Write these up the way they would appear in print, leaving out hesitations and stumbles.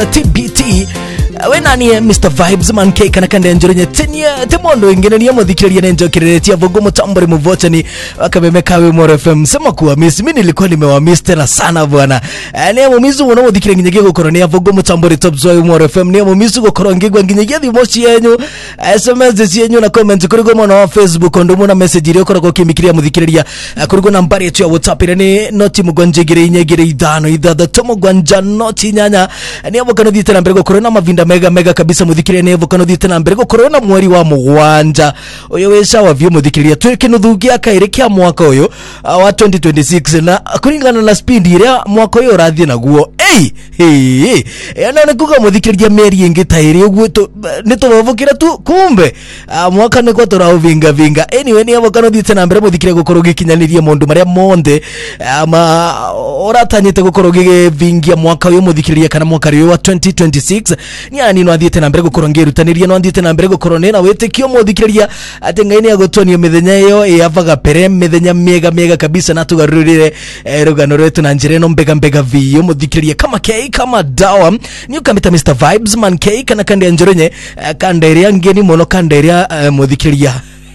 TBT wena ni Mr Vibes man K kana kande njornye tenia temondo ingene ni yamodhikiria nenjo kiretia vogo mutambore muvocha ni wakabemekawe Moro FM sema kuwa miss mimi nilikuwa nimewamiss tena sana bwana ni mumizu mwana modhikiria nginyege gukoro ni vogo mutambore top zoe Moro FM ni mumizu gukoro ngigwa nginyege thimoshi yenyu SMS yenyu na comment kuri go mwana wa Facebook ndo na message iri okora go kimikiria mudhikiria kuri go nambari yetu ya WhatsApp ire noti mugonjegire inyegire idano idada tomo gwanja noti nyanya ni avokano dite na mbere go corona mavinda mega kabisa mudhikiria ni avokano dite na mbere go corona mweri wa mugwanja oyo wesha wa vyo mudhikiria tweke nuthugia kaire kia mwaka oyo wa 2026 na kuringana na speed ire mwaka oyo rathie naguo na nekuga mudhikiria meri ingi taire uguo nito bavukira tu kumbe mwaka neko turavinga anyway ni avokano dite na mbere mudhikiria go korogi kinyanirie mondu maria monde ama oratanyite go korogi vingia mwaka oyo mudhikiria kana mwaka rio wa 2026 ni no athiete na mbere gukoronge rutaniria no athiete na mbere gukorone na wetekio mudhikiria atengaini agotonio mithenya yo yavaga pere mithenya mega kabisa na tugarurire rugano rwetu na njire no mbega vio mudhikiria kama K kama dawa ni ukamita Mr Vibes man K kana kande anjoronye kanderia ngeni mono kanderia mudhikiria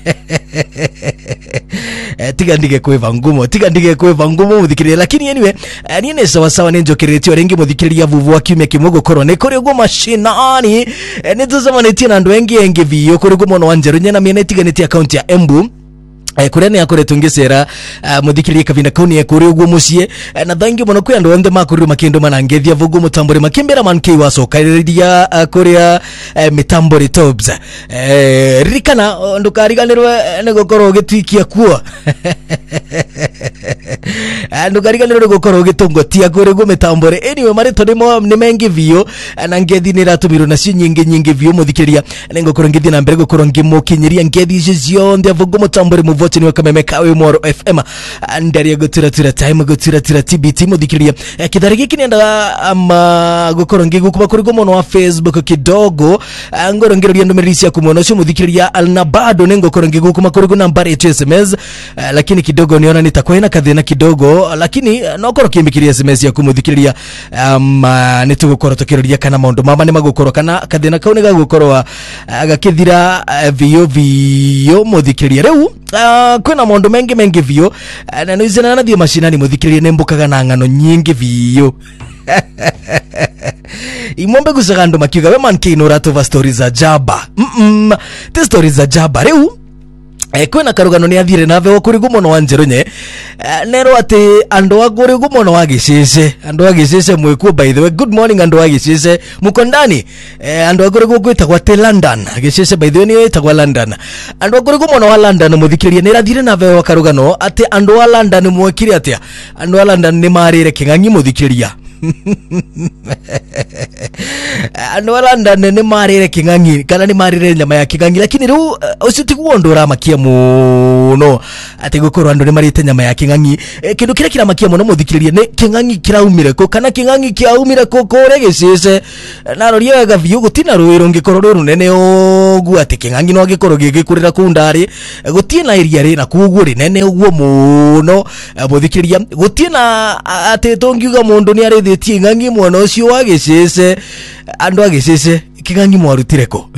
tigandige kweva ngumo mudhikiria lakini anyway niene sawa nenjokeretio rengi mudhikiria vuvu wa kiume kimogo korone kore go mashinani nituzama netia na ndo engi vio kore go mono wanjerunya na miene tiganeti account ya Embu kurene yakore tungisera mudhikiria kavina kauni yakore ugo musie na dangi mono kwa ndo ende makuru makendo manangethia vugo mutambore makimbera man K waso kairia korea mitambore tobs rikana ndo kariganirwe nego koro gitwikia kuo ndo kariganirwe nego koro gitongotia kore go mitambore anyway marito ni mengi vio na ngethi ni ratumiro na cio nyingi vio mudhikiria nego koro ngethi na mbere go koro ngimokinyiria ngethi zionde vugo mutambore muvote ni wakamemekawe Moro FM ndari gutira time gutira TBT mudhikiria kidharigi kinenda ama gukoro ngigu kuba kuri go mono wa Facebook kidogo ngoro ngiroria numerisi ya kumono cio mudhikiria alnabado nengo koro ngigu kuma kuri go nambari ya SMS lakini kidogo niona nitakuwa ina kadhina kidogo lakini no koro kimbikiria SMS ya kumudhikiria nitugukoro tokiroria kana maundu mama ni magukoro kana kadhina kaune ga gukoro agakithira vio mudhikiria reu kwena mondo mengi vio na nizena na thio mashinani mudhikiria nembukaga na ngano nyingi vio imombe gusagando makiuga we man K no ratova stories za jaba te stories za jaba reu kwena karugano ni athire nave okuri gumono wanjerunye nero ati ando aguri gumono wagicece mwikuo by the way good morning ando wagicece mukondani ando aguri gugwita kwa te London agicece by the way ni etagwa London ando aguri gumono wa London muthikiria ni athire nave wakarugano ati ando wa London mwekire atia ando wa London ni marire kingangi muthikiria ando wa London ni marire kingangi kana ni marire nyama ya kingangi lakini ru usitiguo ndo ramakia muno ati gukoro ando ni marite nyama ya kingangi kindu kira kiramakia muno muthikiria ni kingangi kiraumire ko kana kingangi kiaumire ko kore gicece na roria ga vio gutina ruiro ngikoro ruru nene ogu ati kingangi no gikoro gigikurira kundari gutie na iria ri na kuguo ri nene uguo muno muthikiria gutie na ati tongiuga mundu ni arethetie ngangi mwana ucio wagicece ando agicece kingangi mwarutireko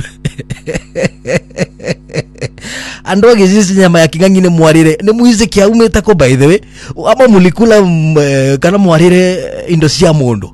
ando agicece nyama ya kingangi ni mwarire ni muize kiaumita ko by the way ama mulikula kana mwarire indo cia mundu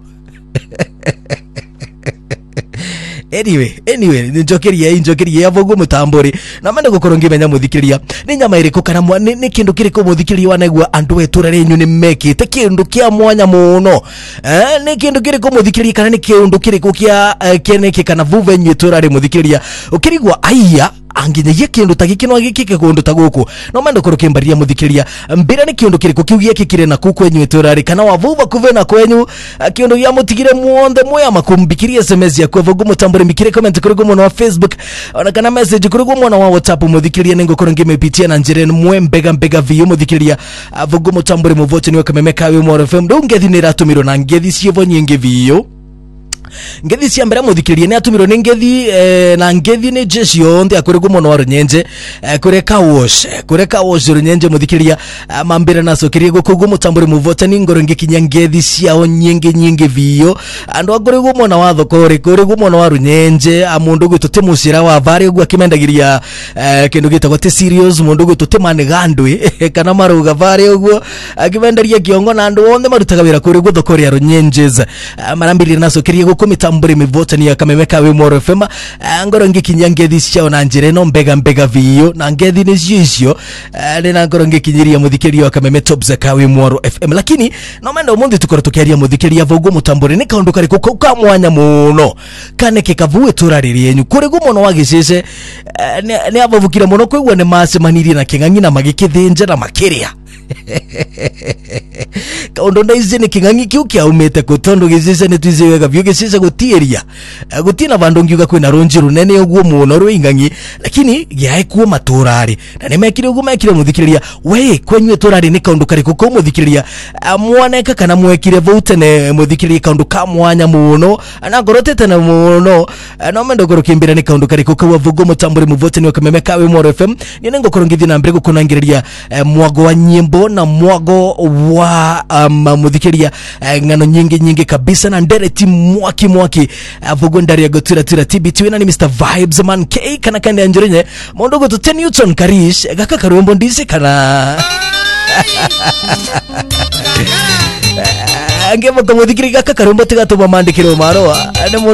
anyway njokeria ya vogo mutambori na mende gukorongi menya muthikiria ni nyama iriko kana ni kindu kiriko muthikiria wanegwa andu wetura renyu ni mekite kindu kia mwanya muno ni kindu kiriko muthikiria kana ni kindu kiriko kia keneke kana vuve nyu turare muthikiria ukirigwa aya anginye kindu tagikino agikike kundu taguku no mende kurukimbaria muthikiria mbira ni kindu kiriko kiugia kikire na kuku enyu turare kana wavuva kuve na kwenyu kindu ya mutigire muonde moya makumbikiria SMS ya kwevo mutambore mikire comment kuri gumo na Facebook ona kana message kuri gumo na WhatsApp muthikiria nengo korongi mepitia na njire mwe mbega vio muthikiria vugo mutambore muvote ni wakamemeka we Moro FM ndo ngethi ni ratumiro na ngethi cievo nyingi vio ngethi cia mbere muthikiririe ni atumirwo ni ngethi na ngethi ni jeshi yonde akuri gumono wa Runyenje kureka wash Runyenje muthikiriria mambira nacokerie gukugu mutamburi muvotani ngoro ngikinya ngethi ciao nyingi biyo andu akuri gumono wa thokori kuri gumono wa Runyenje amundu gwitute mucira wa vari ugu akimendagiria kindu gitagwo te serious mundu gwitute manigandwi kana maruga vari ugu akimendagiria kiongo na andu wonde marutaga wira kuri guthokori ya Runyenjes marambirire nacokerie mitamburi mivotani ya Kamemeka we Moro FM ngoro ngikinya ngethi ciao na njire no mbega viyo na ngethi ni cio na ngoro ngikinyiria muthikiri wa Kameme Top Zaka we Moro FM lakini no menda umundi tukora tukiaria muthikiri avogo mutamburi ni kaundu kari kuka mwanya muno kane kikavuwe turariri yenyu kuri gumono wa gicece ni avavukira muno kwigwa ni macemanirie na king'ang'i na magikithinja na makiria kaundo ndaize ni king'ang'i kiu kiaumete kutondo gicece ni twizewega vyo gicece gutieria gutina vandu ngiuga kwina ronji runene uguo muno rwe ing'ang'i lakini giaikuo maturari na nimekire uguo mekire muthikiriria we kwenywe turari ni kaundu kari kuko muthikiriria mwaneka kana mwekire vote ne muthikiriria kaundu ka mwanya muno na gorotete na muno no mendo gorokimbira ni kaundu kari kuko wa vugo mutamburi muvote ni Kamemeka we Moro FM ni nengo korongithi na mbere gukunangiriria mwago wa nyimbo na mwago wa muthikiriria ngano nyingi kabisa na ndereti mwaki vugo ndari ya gotura TBT wena ni Mr Vibes Man K kana kande anjorenye mondogo to 10 Newton Karish gaka karombo ndise kana angemo ko muthikiriria gaka karombo tigatuma mandikiro maroa